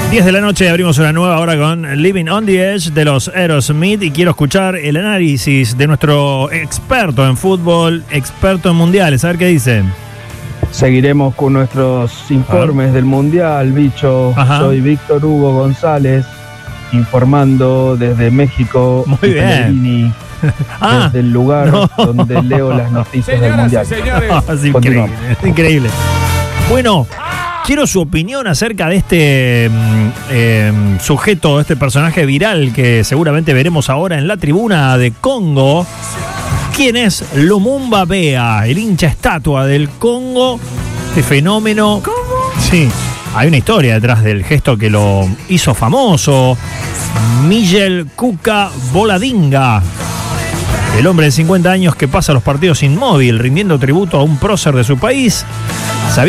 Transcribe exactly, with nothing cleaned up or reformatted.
diez de la noche abrimos una nueva hora con Living on the Edge de los Aerosmith y quiero escuchar el análisis de nuestro experto en fútbol, experto en mundiales. A ver qué dice. Seguiremos con nuestros informes del Mundial, bicho. Ajá. Soy Víctor Hugo González, informando desde México. Muy bien. Pellegrini, Ah, desde el lugar no. donde leo las noticias del Mundial. No, es increíble, es increíble. Bueno, quiero su opinión acerca de este mm, eh, sujeto, este personaje viral que seguramente veremos ahora en la tribuna de Congo. ¿Quién es Lumumba Bea, el hincha estatua del Congo? Este fenómeno. ¿Cómo? Sí, hay una historia detrás del gesto que lo hizo famoso. Miguel Cuca Boladinga, el hombre de cincuenta años que pasa los partidos inmóvil, rindiendo tributo a un prócer de su país.